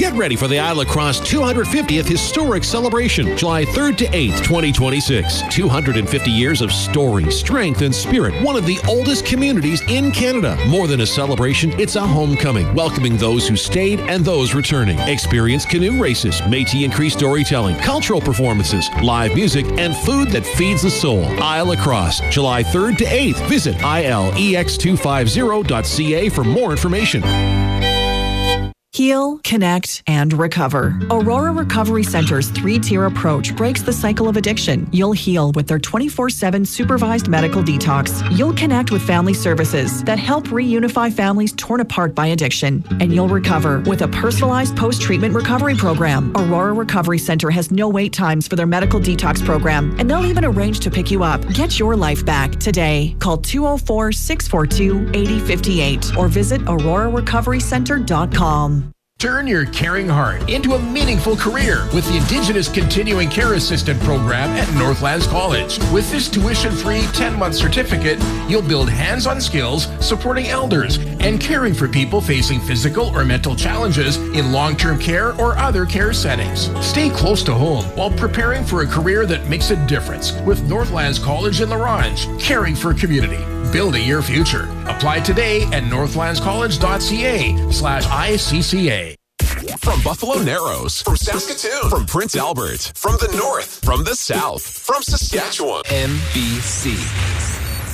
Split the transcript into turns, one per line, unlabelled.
Get ready for the Isle Cross 250th Historic Celebration, July 3rd to 8th, 2026. 250 years of story, strength, and spirit. One of the oldest communities in Canada. More than a celebration, it's a homecoming, welcoming those who stayed and those returning. Experience canoe races, Métis and Cree storytelling, cultural performances, live music, and food that feeds the soul. Isle Cross, July 3rd to 8th. Visit ilex250.ca for more information.
Heal, connect, and recover. Aurora Recovery Center's 3-tier approach breaks the cycle of addiction. You'll heal with their 24/7 supervised medical detox. You'll connect with family services that help reunify families torn apart by addiction. And you'll recover with a personalized post-treatment recovery program. Aurora Recovery Center has no wait times for their medical detox program, and they'll even arrange to pick you up. Get your life back today. Call 204-642-8058 or visit aurorarecoverycenter.com.
Turn your caring heart into a meaningful career with the Indigenous Continuing Care Assistant program at Northlands College. With this tuition-free 10-month certificate, you'll build hands-on skills supporting elders and caring for people facing physical or mental challenges in long-term care or other care settings. Stay close to home while preparing for a career that makes a difference with Northlands College in La Ronge, caring for community, building your future. Apply today at northlandscollege.ca/ICCA.
From Buffalo Narrows, from Saskatoon, from Prince Albert, from the north, from the south, from Saskatchewan. NBC.